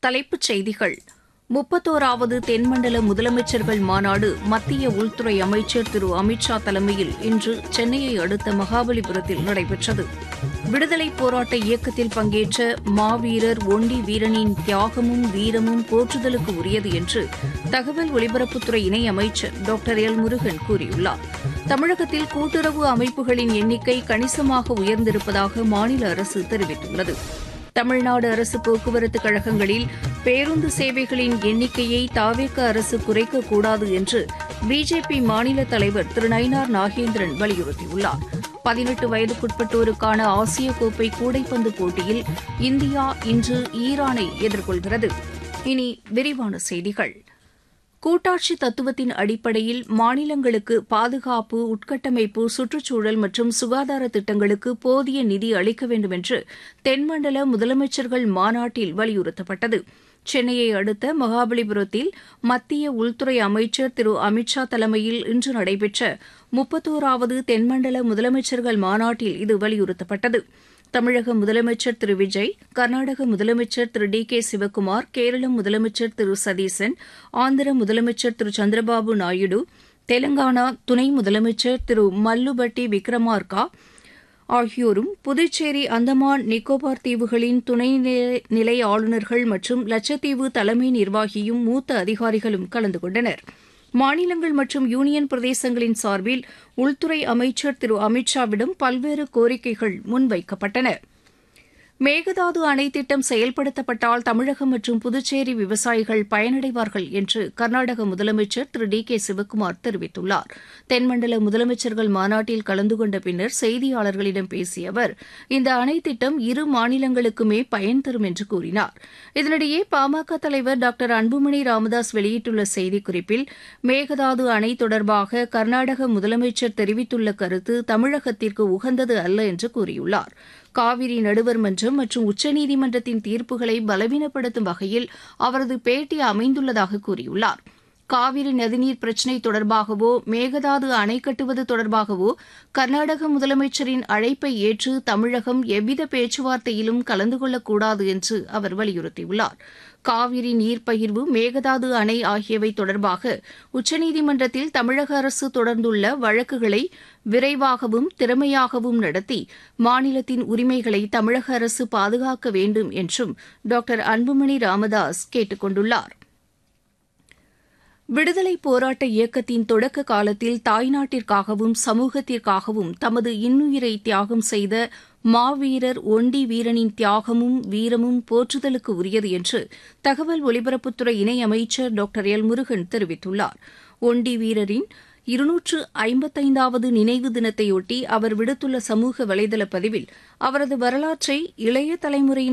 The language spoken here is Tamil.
தலைப்புச் செய்திகள். 31வது தென்மண்டல முதலமைச்சர்கள் மாநாடு மத்திய உள்துறை அமைச்சர் திரு அமித்ஷா தலைமையில் இன்று சென்னையை அடுத்த மகாபலிபுரத்தில் நடைபெற்றது. விடுதலைப் போராட்ட இயக்கத்தில் பங்கேற்ற மாவீரர் ஒண்டி வீரனின் தியாகமும் வீரமும் போற்றுதலுக்கு உரியது என்று தகவல் ஒலிபரப்புத்துறை இணையமைச்சர் டாக்டர் எல் முருகன் கூறியுள்ளார். தமிழகத்தில் கூட்டுறவு அமைப்புகளின் எண்ணிக்கை கணிசமாக உயர்ந்திருப்பதாக மாநில அரசு தெரிவித்துள்ளது. தமிழ்நாடு அரசு போக்குவரத்து கழகங்களில் பேருந்து சேவைகளின் எண்ணிக்கையை தாவேக அரசு குறைக்கக்கூடாது என்று பிஜேபி மாநில தலைவர் திரு நயினார் நாகேந்திரன் வலியுறுத்தியுள்ளார். 18 வயதுக்குட்பட்டோருக்கான ஆசிய கோப்பை கூடைப்பந்து போட்டியில் இந்தியா இன்று ஈரானை எதிர்கொள்கிறது. இனி விரிவான செய்திகள். கூட்டாட்சி தத்துவத்தின் அடிப்படையில் மாநிலங்களுக்கு பாதுகாப்பு, உட்கட்டமைப்பு, சுற்றுச்சூழல் மற்றும் சுகாதார திட்டங்களுக்கு போதிய நிதி அளிக்க வேண்டும் என்று தென்மண்டல முதலமைச்சர்கள் மாநாட்டில் வலியுறுத்தப்பட்டது. சென்னையை அடுத்த மகாபலிபுரத்தில் மத்திய உள்துறை அமைச்சர் திரு அமித்ஷா தலைமையில் இன்று நடைபெற்ற 31வது தென்மண்டல முதலமைச்சர்கள் மாநாட்டில் இது வலியுறுத்தப்பட்டது. தமிழக முதலமைச்சர் திரு விஜய், கர்நாடக முதலமைச்சர் திரு டி கே சிவக்குமார், கேரள முதலமைச்சர் திரு சதீசன், ஆந்திர முதலமைச்சர் திரு சந்திரபாபு நாயுடு, தெலங்கானா துணை முதலமைச்சர் திரு மல்லுபட்டி விக்ரமார்கா ஆகியோரும், புதுச்சேரி, அந்தமான் நிக்கோபார் தீவுகளின் துணைநிலை ஆளுநர்கள் மற்றும் லட்சத்தீவு தலைமை நிர்வாகியும் மூத்த அதிகாரிகளும் கலந்து கொண்டனர். மாநிலங்கள் மற்றும் யூனியன் பிரதேசங்களின் சார்பில் உள்துறை அமைச்சர் திரு அமித்ஷாவிடம் பல்வேறு கோரிக்கைகள் முன்வைக்கப்பட்டன. மேகதாது அணை திட்டம் செயல்படுத்தப்பட்டால் தமிழகம் மற்றும் புதுச்சேரி விவசாயிகள் பயனடைவார்கள் என்று கர்நாடக முதலமைச்சர் திரு டி கே சிவக்குமார் தெரிவித்துள்ளார். தென்மண்டல முதலமைச்சர்கள் மாநாட்டில் கலந்து கொண்ட பின்னர் செய்தியாளர்களிடம் பேசிய அவர், இந்த அணை திட்டம் இரு மாநிலங்களுக்குமே பயன் தரும் என்று கூறினார். இதனிடையே பாமக தலைவர் டாக்டர் அன்புமணி ராமதாஸ் வெளியிட்டுள்ள செய்திக்குறிப்பில், மேகதாது அணை தொடர்பாக கர்நாடக முதலமைச்சர் தெரிவித்துள்ள கருத்து தமிழகத்திற்கு உகந்தது அல்ல என்று கூறியுள்ளார். காவிரி நடுவர் மன்றம் மற்றும் உச்சநீதிமன்றத்தின் தீர்ப்புகளை பலவீனப்படுத்தும் வகையில் அவரது பேட்டி அமைந்துள்ளதாக கூறியுள்ளார். காவிரி நதிநீர் பிரச்சினை தொடர்பாகவோ மேகதாது அணை கட்டுவது தொடர்பாகவோ கர்நாடக முதலமைச்சரின் அழைப்பை ஏற்று தமிழகம் எவ்வித பேச்சுவார்த்தையிலும் கலந்து கொள்ளக்கூடாது என்று அவர் வலியுறுத்தியுள்ளார். காவிரி நீர்ப்பகிர்வு, மேகதாது அணை ஆகியவை தொடர்பாக உச்சநீதிமன்றத்தில் தமிழக அரசு தொடர்ந்துள்ள வழக்குகளை விரைவாகவும் திறமையாகவும் நடத்தி மாநிலத்தின் உரிமைகளை தமிழக அரசு பாதுகாக்க வேண்டும் என்றும் டாக்டர் அன்புமணி ராமதாஸ் கேட்டுக் கொண்டுள்ளார். விடுதலைப் போராட்ட இயக்கத்தின் தொடக்க காலத்தில் தாய்நாட்டிற்காகவும் சமூகத்திற்காகவும் தமது இன்னுயிரை தியாகம் செய்த மாவீரர் ஒண்டி வீரனின் தியாகமும் வீரமும் போற்றுதலுக்கு உரியது என்று தகவல் ஒலிபரப்புத்துறை இணையமைச்சர் டாக்டர் எல் முருகன் தெரிவித்துள்ளார். ஒண்டி வீரரின் 255வது நினைவு தினத்தையொட்டி அவர் விடுத்துள்ள சமூக வலைதள பதிவில், அவரது வரலாற்றை இளைய தலைமுறையினர்